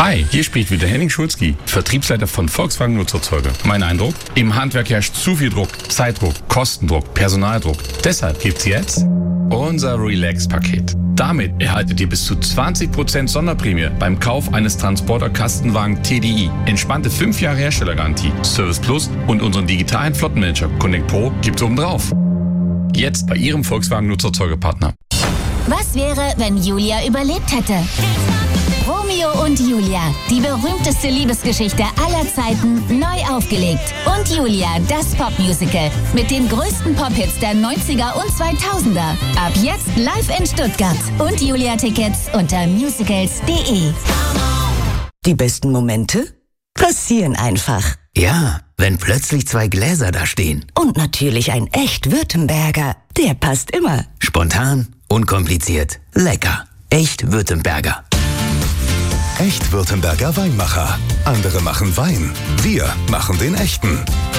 Hi, hier spricht wieder Henning Schulzki, Vertriebsleiter von Volkswagen Nutzfahrzeuge. Mein Eindruck? Im Handwerk herrscht zu viel Druck, Zeitdruck, Kostendruck, Personaldruck. Deshalb gibt's jetzt unser Relax-Paket. Damit erhaltet ihr bis zu 20% Sonderprämie beim Kauf eines Transporter-Kastenwagen TDI. Entspannte 5 Jahre Herstellergarantie, Service Plus und unseren digitalen Flottenmanager Connect Pro gibt's obendrauf. Jetzt bei Ihrem Volkswagen Nutzfahrzeuge-Partner. Was wäre, wenn Julia überlebt hätte? Romeo und Julia, die berühmteste Liebesgeschichte aller Zeiten, neu aufgelegt. Und Julia, das Popmusical mit den größten Pop-Hits der 90er und 2000er. Ab jetzt live in Stuttgart. Und Julia-Tickets unter musicals.de. Die besten Momente passieren einfach. Ja, wenn plötzlich 2 Gläser da stehen. Und natürlich ein echt Württemberger. Der passt immer. Spontan, unkompliziert, lecker. Echt Württemberger. Echt Württemberger Weinmacher. Andere machen Wein. Wir machen den echten.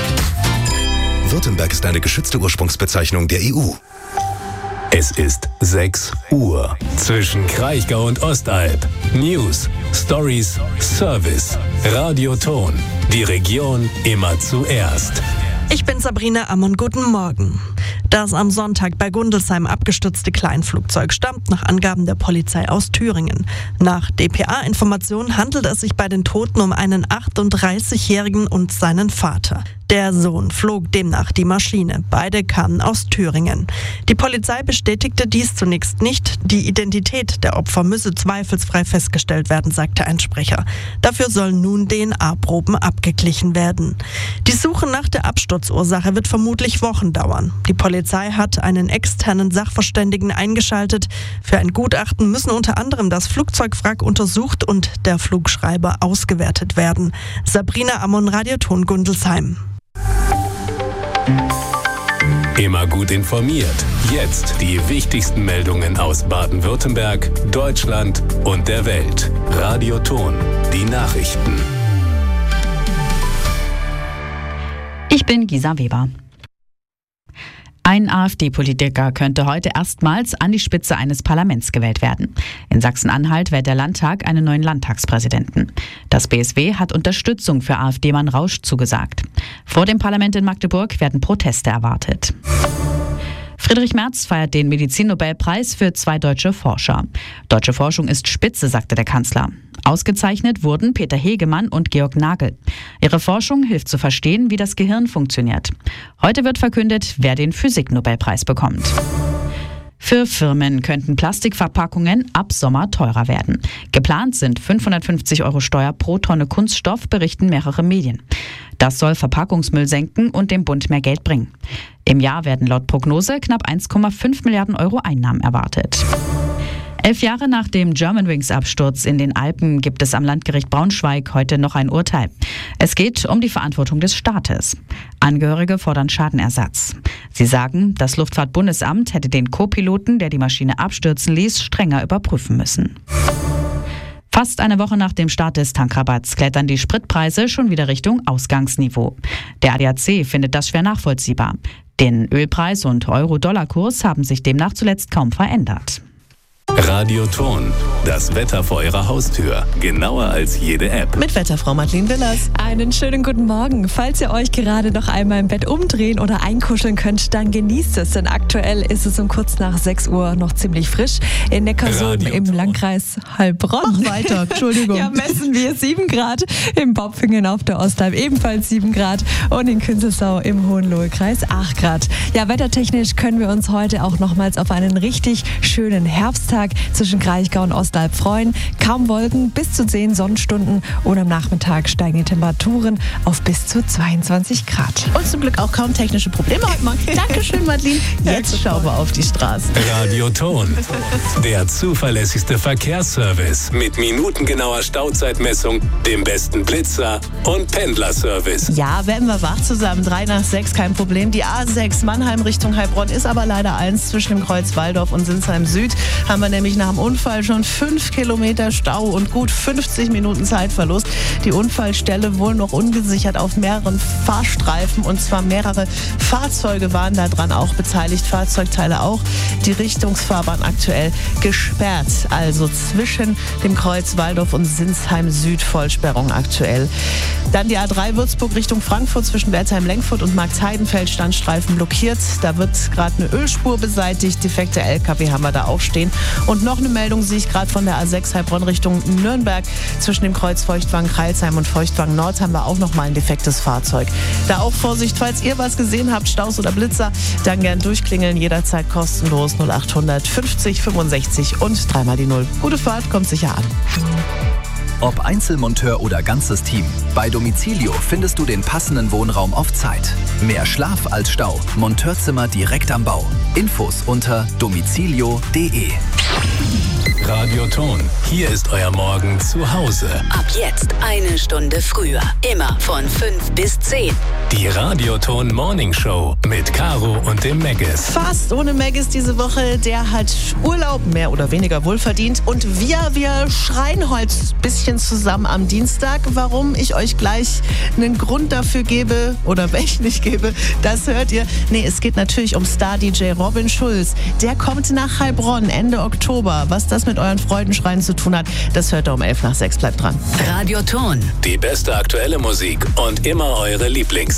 Württemberg ist eine geschützte Ursprungsbezeichnung der EU. Es ist 6 Uhr. Zwischen Kraichgau und Ostalb. News, Stories, Service. Radioton. Die Region immer zuerst. Ich bin Sabrina Ammon, guten Morgen. Das am Sonntag bei Gundelsheim abgestürzte Kleinflugzeug stammt nach Angaben der Polizei aus Thüringen. Nach dpa-Informationen handelt es sich bei den Toten um einen 38-Jährigen und seinen Vater. Der Sohn flog demnach die Maschine. Beide kamen aus Thüringen. Die Polizei bestätigte dies zunächst nicht. Die Identität der Opfer müsse zweifelsfrei festgestellt werden, sagte ein Sprecher. Dafür sollen nun DNA-Proben abgeglichen werden. Die Suche nach der Absturzursache wird vermutlich Wochen dauern. Die Polizei hat einen externen Sachverständigen eingeschaltet. Für ein Gutachten müssen unter anderem das Flugzeugwrack untersucht und der Flugschreiber ausgewertet werden. Sabrina Ammon, Radioton Gundelsheim. Immer gut informiert. Jetzt die wichtigsten Meldungen aus Baden-Württemberg, Deutschland und der Welt. Radioton, die Nachrichten. Ich bin Gisa Weber. Ein AfD-Politiker könnte heute erstmals an die Spitze eines Parlaments gewählt werden. In Sachsen-Anhalt wählt der Landtag einen neuen Landtagspräsidenten. Das BSW hat Unterstützung für AfD-Mann Rausch zugesagt. Vor dem Parlament in Magdeburg werden Proteste erwartet. Friedrich Merz feiert den Medizinnobelpreis für 2 deutsche Forscher. Deutsche Forschung ist Spitze, sagte der Kanzler. Ausgezeichnet wurden Peter Hegemann und Georg Nagel. Ihre Forschung hilft zu verstehen, wie das Gehirn funktioniert. Heute wird verkündet, wer den Physiknobelpreis bekommt. Für Firmen könnten Plastikverpackungen ab Sommer teurer werden. Geplant sind 550 € Steuer pro Tonne Kunststoff, berichten mehrere Medien. Das soll Verpackungsmüll senken und dem Bund mehr Geld bringen. Im Jahr werden laut Prognose knapp 1,5 Milliarden € Einnahmen erwartet. 11 Jahre nach dem Germanwings-Absturz in den Alpen gibt es am Landgericht Braunschweig heute noch ein Urteil. Es geht um die Verantwortung des Staates. Angehörige fordern Schadenersatz. Sie sagen, das Luftfahrtbundesamt hätte den Co-Piloten, der die Maschine abstürzen ließ, strenger überprüfen müssen. Fast eine Woche nach dem Start des Tankrabatts klettern die Spritpreise schon wieder Richtung Ausgangsniveau. Der ADAC findet das schwer nachvollziehbar. Den Ölpreis und Euro-Dollar-Kurs haben sich demnach zuletzt kaum verändert. Radioton, das Wetter vor Ihrer Haustür. Genauer als jede App. Mit Wetterfrau Madeleine Willers. Einen schönen guten Morgen. Falls ihr euch gerade noch einmal im Bett umdrehen oder einkuscheln könnt, dann genießt es. Denn aktuell ist es um kurz nach 6 Uhr noch ziemlich frisch. In Neckarsulm im Landkreis Heilbronn. Mach weiter, Entschuldigung. Ja, messen wir 7 Grad. Im Bopfingen auf der Ostalb ebenfalls 7 Grad. Und in Künzelsau im Hohenlohe-Kreis 8 Grad. Ja, wettertechnisch können wir uns heute auch nochmals auf einen richtig schönen Herbsttag zwischen Kraichgau und Ostalb freuen. Kaum Wolken, bis zu 10 Sonnenstunden und am Nachmittag steigen die Temperaturen auf bis zu 22 Grad. Und zum Glück auch kaum technische Probleme heute Morgen. Dankeschön, Madeleine. Jetzt schauen wir auf die Straße. Radioton, der zuverlässigste Verkehrsservice mit minutengenauer Stauzeitmessung, dem besten Blitzer und Pendlerservice. Ja, werden wir wach zusammen. 3 nach 6, kein Problem. Die A6 Mannheim Richtung Heilbronn ist aber leider 1 zwischen dem Kreuz Walldorf und Sinsheim Süd. Haben wir wir nämlich nach dem Unfall schon 5 Kilometer Stau und gut 50 Minuten Zeitverlust. Die Unfallstelle wohl noch ungesichert auf mehreren Fahrstreifen und zwar mehrere Fahrzeuge waren da dran auch beteiligt, Fahrzeugteile auch. Die Richtungsfahrbahn aktuell gesperrt, also zwischen dem Kreuz Waldorf und Sinsheim Süd Vollsperrung aktuell. Dann die A3 Würzburg Richtung Frankfurt zwischen Wertheim-Lenkfurt und Marktheidenfeld Standstreifen blockiert. Da wird gerade eine Ölspur beseitigt, defekte LKW haben wir da auch stehen. Und noch eine Meldung sehe ich gerade von der A6 Heilbronn Richtung Nürnberg. Zwischen dem Kreuz Feuchtwangen-Kreilsheim und Feuchtwangen-Nord haben wir auch noch mal ein defektes Fahrzeug. Da auch Vorsicht, falls ihr was gesehen habt, Staus oder Blitzer, dann gern durchklingeln, jederzeit kostenlos 0800 50 65 und 3 die 0. Gute Fahrt, kommt sicher an. Ob Einzelmonteur oder ganzes Team, bei Domicilio findest du den passenden Wohnraum auf Zeit. Mehr Schlaf als Stau, Monteurzimmer direkt am Bau. Infos unter domicilio.de. Radioton, hier ist euer Morgen zu Hause. Ab jetzt 1 Stunde früher. Immer von 5 bis 10. Die Radioton Morning Show mit Caro und dem Meggis. Fast ohne Meggis diese Woche, der hat Urlaub, mehr oder weniger wohlverdient. Und wir schreien heute ein bisschen zusammen am Dienstag. Warum ich euch gleich einen Grund dafür gebe oder welchen ich gebe, das hört ihr. Nee, es geht natürlich um Star-DJ Robin Schulz. Der kommt nach Heilbronn Ende Oktober. Was das mit euren Freudenschreien zu tun hat, das hört ihr um 11 nach 6. Bleibt dran. Radioton. Die beste aktuelle Musik und immer eure Lieblings